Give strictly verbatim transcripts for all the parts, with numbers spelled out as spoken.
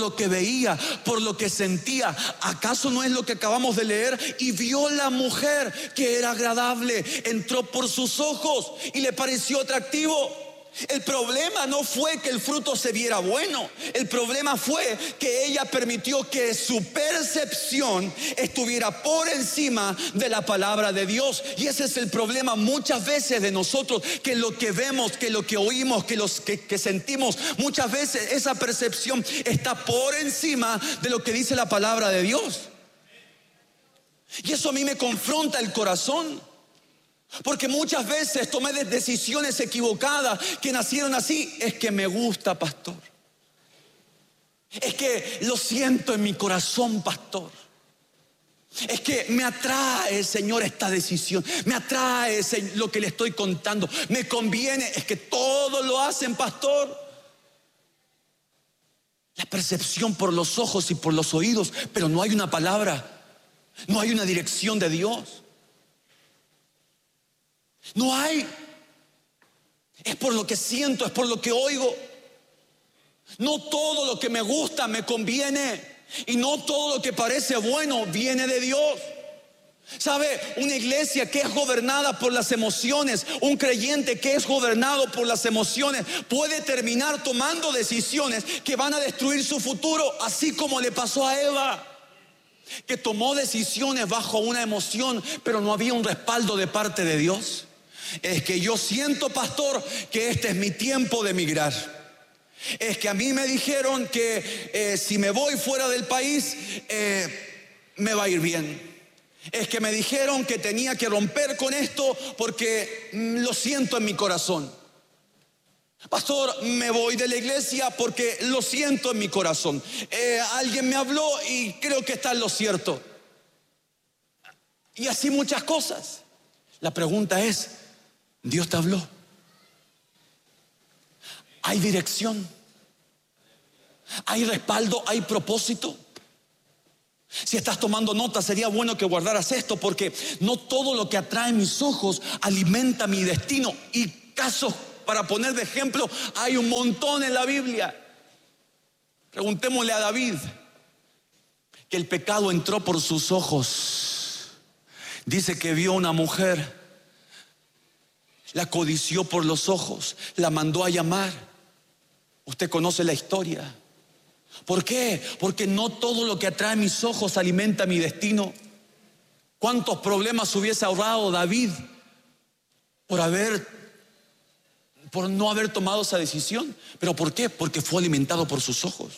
lo que veía, por lo que sentía. ¿Acaso no es lo que acabamos de leer? Y vio la mujer que era agradable, entró por sus ojos y le pareció atractivo. El problema no fue que el fruto se viera bueno. El problema fue que ella permitió que su percepción estuviera por encima de la palabra de Dios. Y ese es el problema muchas veces de nosotros, que lo que vemos, que lo que oímos, que, los, que, que sentimos, muchas veces esa percepción está por encima de lo que dice la palabra de Dios. Y eso a mí me confronta el corazón, porque muchas veces tomé decisiones equivocadas que nacieron así. Es que me gusta, pastor. Es que lo siento en mi corazón, pastor. Es que me atrae, Señor, esta decisión. Me atrae, Señor, lo que le estoy contando. Me conviene. Es que todo lo hacen, pastor. La percepción por los ojos y por los oídos, pero no hay una palabra. No hay una dirección de Dios. No hay. Es por lo que siento, es por lo que oigo. No todo lo que me gusta me conviene, y no todo lo que parece bueno viene de Dios. ¿Sabe? Una iglesia que es gobernada por las emociones, un creyente que es gobernado por las emociones, puede terminar tomando decisiones que van a destruir su futuro, así como le pasó a Eva, que tomó decisiones bajo una emoción, pero no había un respaldo de parte de Dios. Es que yo siento, pastor, que este es mi tiempo de emigrar. Es que a mí me dijeron que eh, si me voy fuera del país eh, me va a ir bien. Es que me dijeron que tenía que romper con esto porque mm, lo siento en mi corazón. Pastor, me voy de la iglesia porque lo siento en mi corazón. eh, Alguien me habló y creo que está en lo cierto. Y así muchas cosas. La pregunta es, ¿Dios te habló? ¿Hay dirección? ¿Hay respaldo? ¿Hay propósito? Si estás tomando nota, sería bueno que guardaras esto, porque no todo lo que atrae mis ojos alimenta mi destino. Y casos para poner de ejemplo hay un montón en la Biblia. Preguntémosle a David, que el pecado entró por sus ojos. Dice que vio una mujer, la codició por los ojos, la mandó a llamar. Usted conoce la historia. ¿Por qué? Porque no todo lo que atrae mis ojos alimenta mi destino. ¿Cuántos problemas hubiese ahorrado David por haber, por no haber tomado esa decisión? ¿Pero por qué? Porque fue alimentado por sus ojos.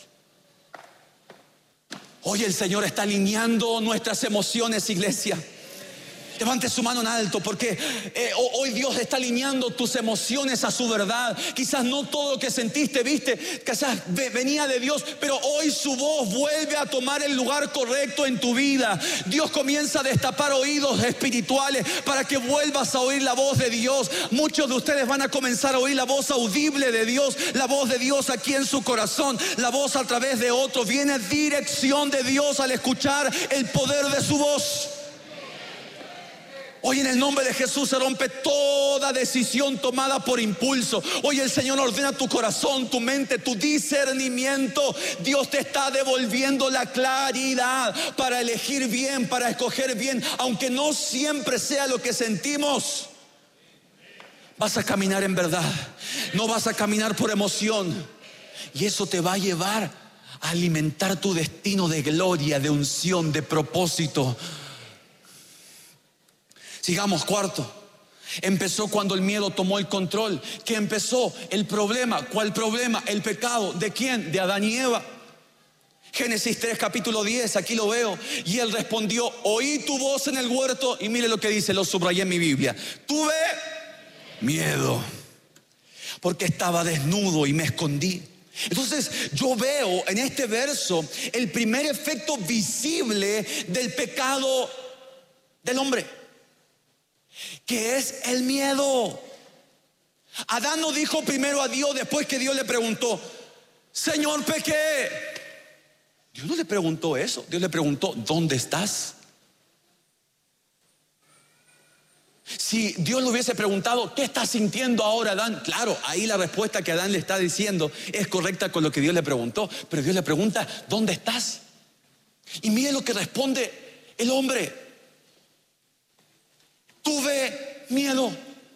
Hoy el Señor está alineando nuestras emociones, iglesia. Levante su mano en alto, porque eh, hoy Dios está alineando tus emociones a su verdad. Quizás no todo lo que sentiste, viste, quizás venía de Dios, pero hoy su voz vuelve a tomar el lugar correcto en tu vida. Dios comienza a destapar oídos espirituales para que vuelvas a oír la voz de Dios. Muchos de ustedes van a comenzar a oír la voz audible de Dios, la voz de Dios aquí en su corazón, la voz a través de otros. Viene dirección de Dios al escuchar el poder de su voz. Hoy en el nombre de Jesús se rompe toda decisión tomada por impulso. Hoy el Señor ordena tu corazón, tu mente, tu discernimiento. Dios te está devolviendo la claridad para elegir bien, para escoger bien, aunque no siempre sea lo que sentimos. Vas a caminar en verdad, no vas a caminar por emoción, y eso te va a llevar a alimentar tu destino de gloria, de unción, de propósito. Sigamos, cuarto. Empezó cuando el miedo tomó el control. ¿Qué empezó? El problema. ¿Cuál problema? El pecado. ¿De quién? De Adán y Eva. Génesis tres, capítulo diez, aquí lo veo. Y él respondió: oí tu voz en el huerto. Y mire lo que dice, lo subrayé en mi Biblia. Tuve miedo, porque estaba desnudo y me escondí. Entonces yo veo en este verso el primer efecto visible del pecado del hombre, que es el miedo. Adán no dijo primero a Dios después que Dios le preguntó: Señor, pequé. Dios no le preguntó eso. Dios le preguntó: ¿dónde estás? Si Si Dios le hubiese preguntado, ¿qué estás sintiendo ahora, Adán? Claro, ahí la respuesta que Adán le está diciendo es correcta con lo que Dios le preguntó. Pero Dios le pregunta, ¿dónde estás? Y mire lo que responde el hombre. Tuve miedo.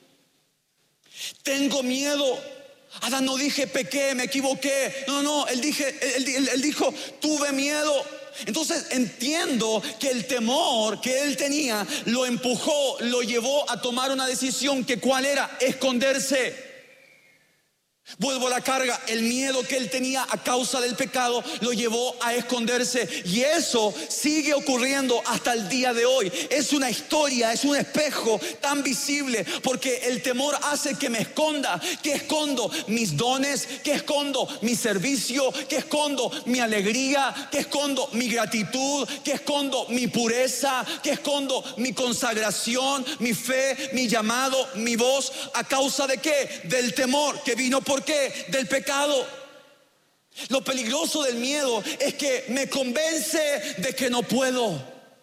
Tengo miedo. Adán no dije pequé, me equivoqué. No, no, él, dije, él, él, él dijo, tuve miedo. Entonces entiendo que el temor que él tenía lo empujó, lo llevó a tomar una decisión que ¿cuál era? Esconderse. Vuelvo a la carga, el miedo que él tenía a causa del pecado lo llevó a esconderse. Y eso sigue ocurriendo hasta el día de hoy. Es una historia, es un espejo tan visible, porque el temor hace que me esconda. Que escondo mis dones, que escondo mi servicio, que escondo mi alegría, que escondo mi gratitud, que escondo mi pureza, que escondo mi consagración, mi fe, mi llamado, mi voz. ¿A causa de qué? Del temor que vino por ¿Por qué? Del pecado. Lo peligroso del miedo es que me convence de que no puedo,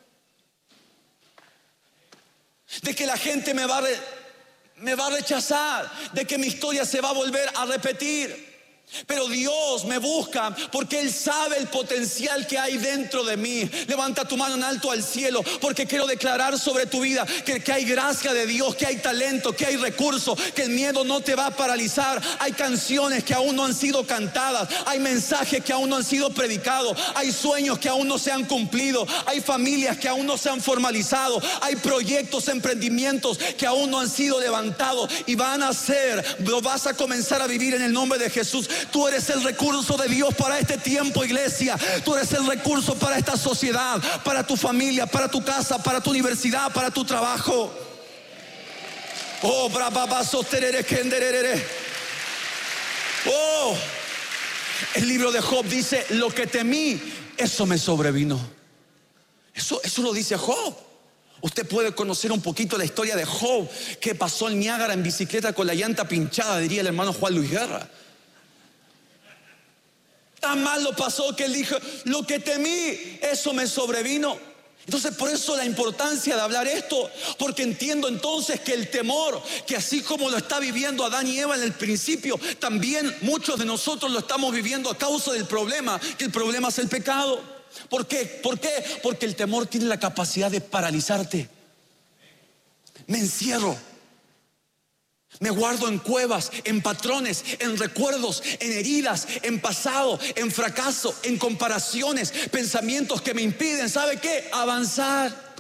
de que la gente me va a, re, me va a rechazar, de que mi historia se va a volver a repetir. Pero Dios me busca porque Él sabe el potencial que hay dentro de mí. Levanta tu mano en alto al cielo, porque quiero declarar sobre tu vida que, que hay gracia de Dios, que hay talento, que hay recursos, que el miedo no te va a paralizar. Hay canciones que aún no han sido cantadas, hay mensajes que aún no han sido predicados, hay sueños que aún no se han cumplido, hay familias que aún no se han formalizado, hay proyectos, emprendimientos que aún no han sido levantados y van a ser, lo vas a comenzar a vivir en el nombre de Jesús. Tú eres el recurso de Dios para este tiempo, iglesia. Tú eres el recurso para esta sociedad, para tu familia, para tu casa, para tu universidad, para tu trabajo. Oh, oh, el libro de Job dice, lo que temí, eso me sobrevino. Eso, eso lo dice Job. Usted puede conocer un poquito la historia de Job, que pasó en Niágara en bicicleta con la llanta pinchada, diría el hermano Juan Luis Guerra. Tan mal lo pasó que él dijo, lo que temí, eso me sobrevino. Entonces por eso la importancia de hablar esto, porque entiendo entonces que el temor, que así como lo está viviendo Adán y Eva en el principio, también muchos de nosotros lo estamos viviendo a causa del problema, que el problema es el pecado. ¿Por qué? ¿Por qué? Porque el temor tiene la capacidad de paralizarte. Me encierro. Me guardo en cuevas, en patrones, en recuerdos, en heridas, en pasado, en fracaso, en comparaciones, pensamientos que me impiden, ¿sabe qué? Avanzar.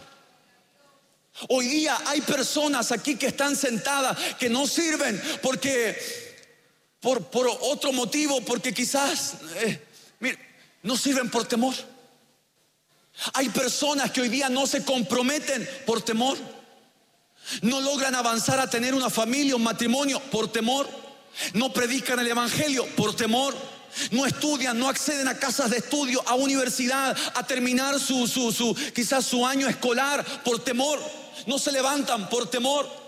Hoy día hay personas aquí que están sentadas que no sirven porque por, por otro motivo, porque quizás eh, mire, no sirven por temor. Hay personas que hoy día no se comprometen por temor. No logran avanzar a tener una familia, un matrimonio, por temor. No predican el evangelio por temor. No estudian, no acceden a casas de estudio, a universidad, a terminar su, su, su, quizás su año escolar por temor. No se levantan por temor.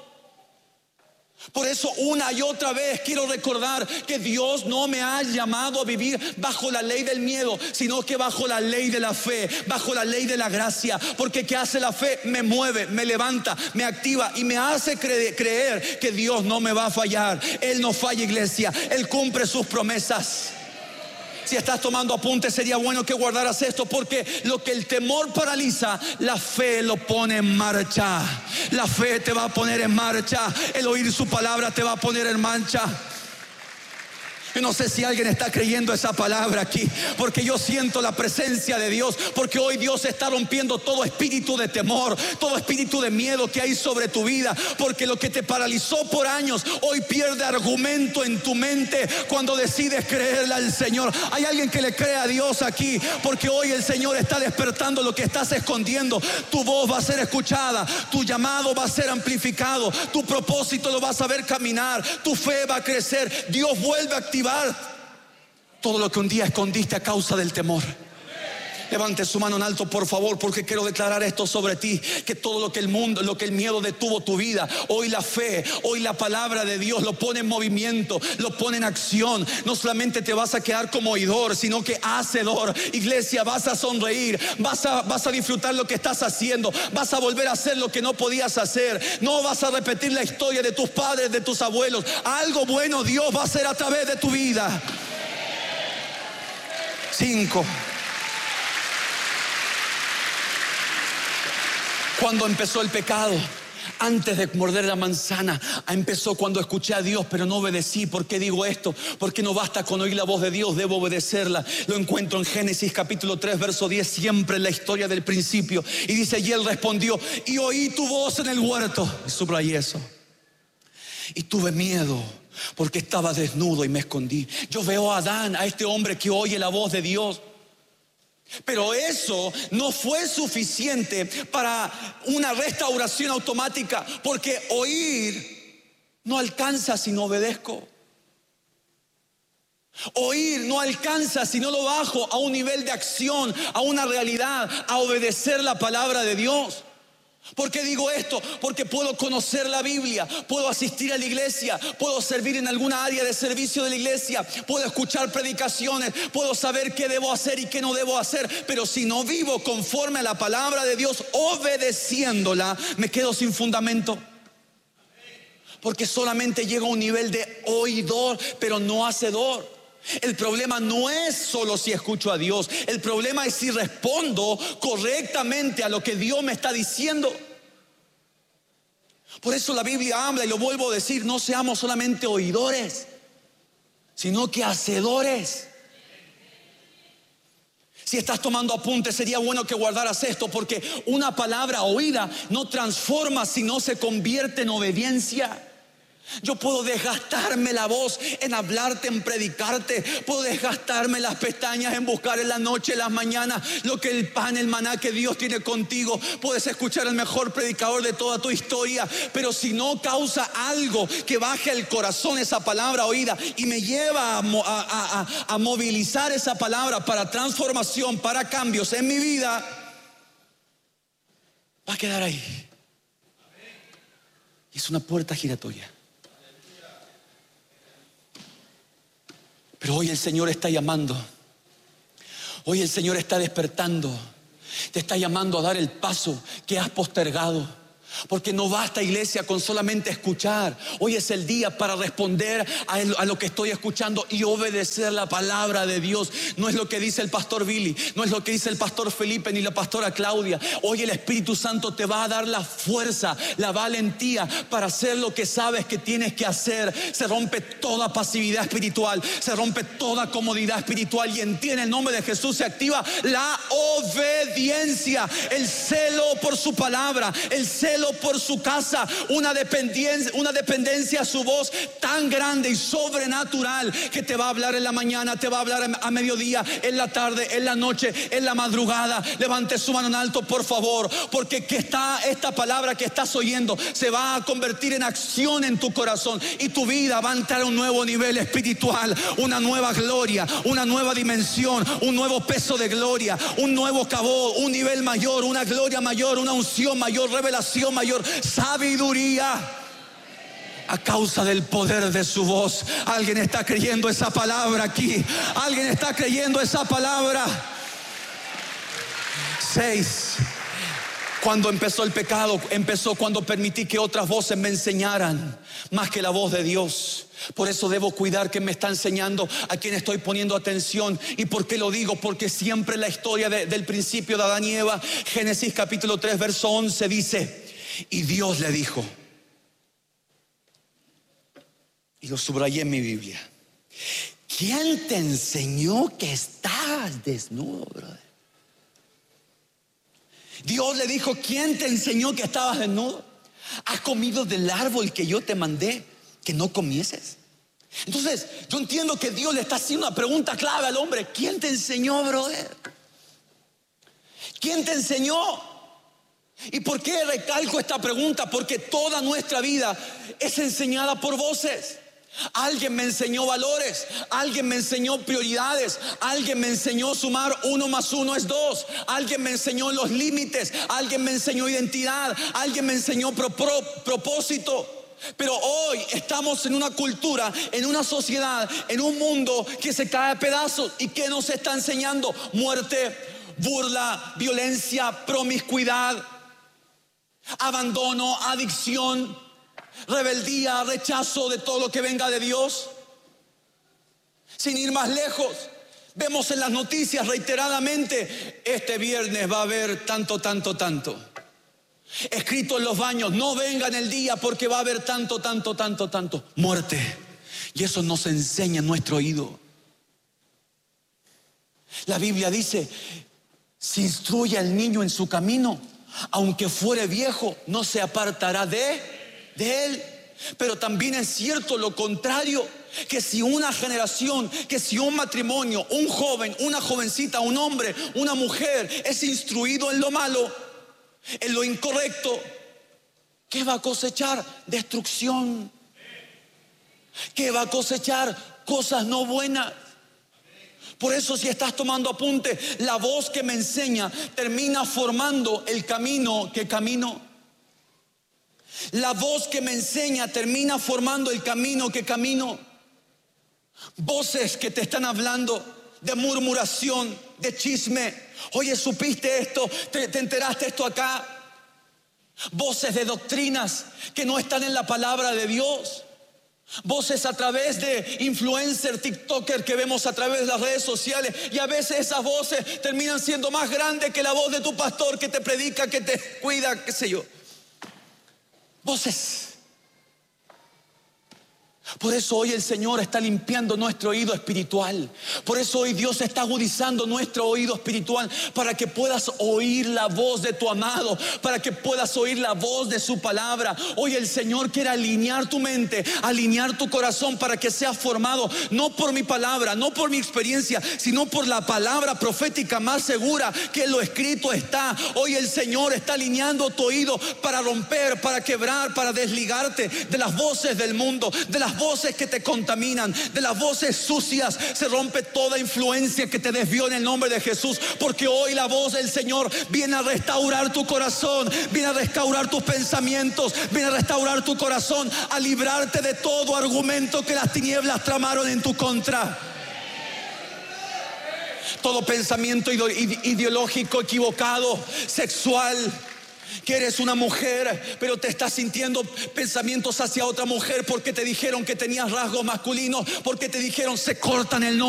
Por eso una y otra vez quiero recordar que Dios no me ha llamado a vivir bajo la ley del miedo, sino que bajo la ley de la fe, bajo la ley de la gracia. Porque ¿qué hace la fe? Me mueve, me levanta, me activa y me hace cre- creer que Dios no me va a fallar. Él no falla, iglesia, Él cumple sus promesas. Si estás tomando apuntes, sería bueno que guardaras esto, porque lo que el temor paraliza, la fe lo pone en marcha. La fe te va a poner en marcha. El oír su palabra te va a poner en marcha. Yo no sé si alguien está creyendo esa palabra aquí, porque yo siento la presencia de Dios, porque hoy Dios está rompiendo todo espíritu de temor, todo espíritu de miedo que hay sobre tu vida, porque lo que te paralizó por años hoy pierde argumento en tu mente cuando decides creerle al Señor. Hay alguien que le cree a Dios aquí, porque hoy el Señor está despertando lo que estás escondiendo. Tu voz va a ser escuchada, tu llamado va a ser amplificado, tu propósito lo vas a ver caminar, tu fe va a crecer. Dios vuelve a activar todo lo que un día escondiste a causa del temor. Levante su mano en alto, por favor, porque quiero declarar esto sobre ti: que todo lo que el mundo, lo que el miedo detuvo tu vida, hoy la fe, hoy la palabra de Dios lo pone en movimiento, lo pone en acción. No solamente te vas a quedar como oidor, sino que hacedor. Iglesia, vas a sonreír, vas a, vas a disfrutar lo que estás haciendo, vas a volver a hacer lo que no podías hacer. No vas a repetir la historia de tus padres, de tus abuelos. Algo bueno Dios va a hacer a través de tu vida. Cinco. Cuando empezó el pecado, antes de morder la manzana, empezó cuando escuché a Dios, pero no obedecí. ¿Por qué digo esto? Porque no basta con oír la voz de Dios, debo obedecerla. Lo encuentro en Génesis capítulo tres, verso diez, siempre en la historia del principio. Y dice: y él respondió: y oí tu voz en el huerto. Y subrayé eso. Y tuve miedo, porque estaba desnudo y me escondí. Yo veo a Adán, a este hombre que oye la voz de Dios. Pero eso no fue suficiente para una restauración automática, porque oír no alcanza si no obedezco. Oír no alcanza si no lo bajo a un nivel de acción, a una realidad, a obedecer la palabra de Dios. ¿Por qué digo esto? Porque puedo conocer la Biblia, puedo asistir a la iglesia, puedo servir en alguna área de servicio de la iglesia, puedo escuchar predicaciones, puedo saber qué debo hacer y qué no debo hacer, pero si no vivo conforme a la palabra de Dios, obedeciéndola, me quedo sin fundamento. Porque solamente llego a un nivel de oidor, pero no hacedor. El problema no es solo si escucho a Dios, el problema es si respondo correctamente a lo que Dios me está diciendo. Por eso la Biblia habla, y lo vuelvo a decir: no seamos solamente oidores, sino que hacedores. Si estás tomando apuntes, sería bueno que guardaras esto, porque una palabra oída no transforma si no se convierte en obediencia. Yo puedo desgastarme la voz en hablarte, en predicarte. Puedo desgastarme las pestañas en buscar en la noche, en las mañanas, lo que el pan, el maná que Dios tiene contigo. Puedes escuchar al mejor predicador de toda tu historia, pero si no causa algo que baje el corazón esa palabra oída y me lleva a, a, a, a movilizar esa palabra para transformación, para cambios en mi vida, va a quedar ahí. Y es una puerta giratoria. Pero hoy el Señor está llamando. Hoy el Señor está despertando. Te está llamando a dar el paso que has postergado. Porque no basta, iglesia, con solamente escuchar. Hoy es el día para responder a, el, a lo que estoy escuchando y obedecer la palabra de Dios. No es lo que dice el pastor Billy, no es lo que dice el pastor Felipe ni la pastora Claudia. Hoy el Espíritu Santo te va a dar la fuerza, la valentía para hacer lo que sabes que tienes que hacer. Se rompe toda pasividad espiritual, se rompe toda comodidad espiritual, y en ti, en el nombre de Jesús, se activa la obediencia, el celo por su palabra, el celo por su casa, una dependencia, una dependencia a su voz tan grande y sobrenatural, que te va a hablar en la mañana, te va a hablar a mediodía, en la tarde, en la noche, en la madrugada. Levante su mano en alto, por favor, porque que está esta palabra que estás oyendo se va a convertir en acción en tu corazón, y tu vida va a entrar a un nuevo nivel espiritual, una nueva gloria, una nueva dimensión, un nuevo peso de gloria, un nuevo cabot, un nivel mayor, una gloria mayor, una unción mayor, revelación mayor, sabiduría, a causa del poder de su voz. Alguien está creyendo esa palabra aquí. Alguien está creyendo esa palabra. Seis. Cuando empezó el pecado, empezó cuando permití que otras voces me enseñaran más que la voz de Dios. Por eso debo cuidar que me está enseñando, a quien estoy poniendo atención. ¿Y por qué lo digo? Porque siempre la historia de, del principio de Adán y Eva, Génesis capítulo tres, verso once, dice: y Dios le dijo, y lo subrayé en mi Biblia: ¿quién te enseñó que estás desnudo, brother? Dios le dijo: ¿quién te enseñó que estabas desnudo? ¿Has comido del árbol que yo te mandé que no comieses? Entonces yo entiendo que Dios le está haciendo una pregunta clave al hombre: ¿quién te enseñó, brother? ¿Quién te enseñó? ¿Y por qué recalco esta pregunta? Porque toda nuestra vida es enseñada por voces. Alguien me enseñó valores, alguien me enseñó prioridades, alguien me enseñó sumar uno más uno es dos, alguien me enseñó los límites, alguien me enseñó identidad, alguien me enseñó pro, pro, propósito. Pero hoy estamos en una cultura, en una sociedad, en un mundo que se cae a pedazos. ¿Y qué nos está enseñando? Muerte, burla, violencia, promiscuidad, abandono, adicción, rebeldía, rechazo de todo lo que venga de Dios. Sin ir más lejos, vemos en las noticias reiteradamente: este viernes va a haber tanto, tanto, tanto. Escrito en los baños: no vengan el día porque va a haber tanto, tanto, tanto, tanto. Muerte. Y eso nos enseña en nuestro oído. La Biblia dice: si instruye al niño en su camino, aunque fuere viejo, no se apartará de de él. Pero también es cierto lo contrario, que si una generación, que si un matrimonio, un joven, una jovencita, un hombre, una mujer es instruido en lo malo, en lo incorrecto, ¿qué va a cosechar? Destrucción. ¿Qué va a cosechar? Cosas no buenas. Por eso, si estás tomando apunte, la voz que me enseña termina formando el camino que camino. La voz que me enseña termina formando el camino que camino. Voces que te están hablando de murmuración, de chisme. Oye, ¿supiste esto? ¿Te, te enteraste esto acá? Voces de doctrinas que no están en la palabra de Dios. Voces a través de influencers, tiktokers que vemos a través de las redes sociales. Y a veces esas voces terminan siendo más grandes que la voz de tu pastor que te predica, que te cuida, qué sé yo. Voces. Por eso hoy el Señor está limpiando nuestro oído espiritual. Por eso hoy Dios está agudizando nuestro oído espiritual, para que puedas oír la voz de tu amado, para que puedas oír la voz de su palabra. Hoy el Señor quiere alinear tu mente, alinear tu corazón, para que seas formado no por mi palabra, no por mi experiencia, sino por la palabra profética más segura, que en lo escrito está. Hoy el Señor está alineando tu oído para romper, para quebrar, para desligarte de las voces del mundo, de las voces que te contaminan, de las voces sucias. Se rompe toda influencia que te desvió en el nombre de Jesús, porque hoy la voz del Señor viene a restaurar tu corazón, viene a restaurar tus pensamientos, viene a restaurar tu corazón, a librarte de todo argumento que las tinieblas tramaron en tu contra. Todo pensamiento ideológico equivocado, sexual, que eres una mujer, pero te estás sintiendo pensamientos hacia otra mujer porque te dijeron que tenías rasgos masculinos, porque te dijeron se cortan el nombre.